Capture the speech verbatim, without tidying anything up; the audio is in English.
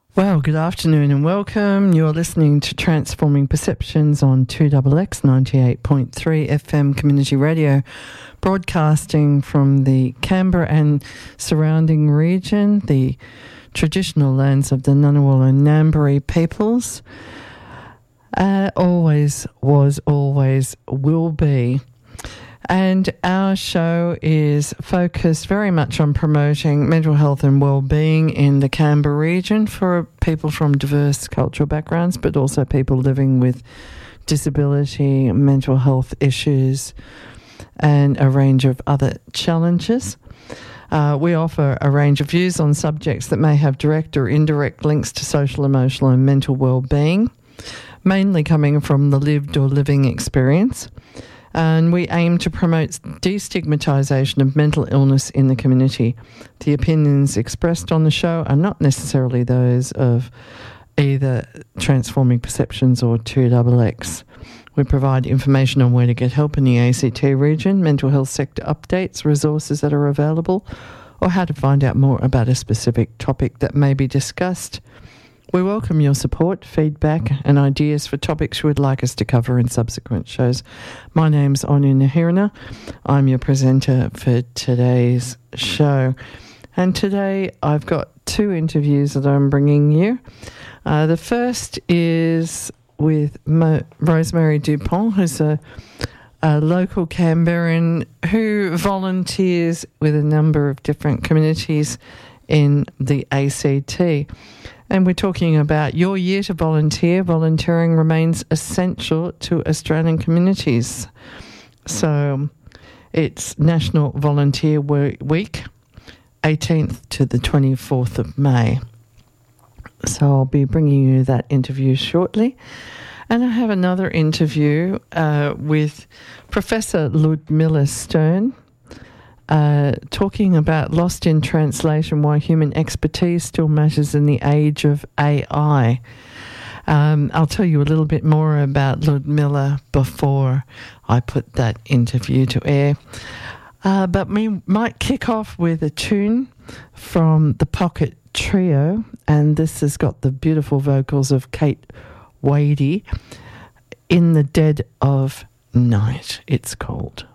Well, good afternoon and welcome. You're listening to Transforming Perceptions on two X X ninety-eight point three F M Community Radio, broadcasting from the Canberra and surrounding region, the traditional lands of the Ngunnawal and Ngambri peoples. Uh, always was, always will be. And our show is focused very much on promoting mental health and well-being in the Canberra region for people from diverse cultural backgrounds, but also people living with disability, mental health issues, and a range of other challenges. Uh, we offer a range of views on subjects that may have direct or indirect links to social, emotional, and mental well-being, mainly coming from the lived or living experience. And we aim to promote destigmatisation of mental illness in the community. The opinions expressed on the show are not necessarily those of either Transforming Perceptions or two X X. We provide information on where to get help in the A C T region, mental health sector updates, resources that are available, or how to find out more about a specific topic that may be discussed. We welcome your support, feedback and ideas for topics you would like us to cover in subsequent shows. My name's Anu Nahirana. I'm your presenter for today's show. And today I've got two interviews that I'm bringing you. Uh, the first is with Mo- Rosemary Dupont, who's a, a local Canberran who volunteers with a number of different communities in the A C T. And we're talking about your year to volunteer. Volunteering remains essential to Australian communities. So it's National Volunteer Week, eighteenth to the twenty-fourth of May. So I'll be bringing you that interview shortly. And I have another interview uh, with Professor Ludmilla Stern, Uh, talking about lost in translation, why human expertise still matters in the age of A I. Um, I'll tell you a little bit more about Ludmilla before I put that interview to air. Uh, but we might kick off with a tune from the Pocket Trio, and this has got the beautiful vocals of Kate Wadey, In the Dead of Night, it's called.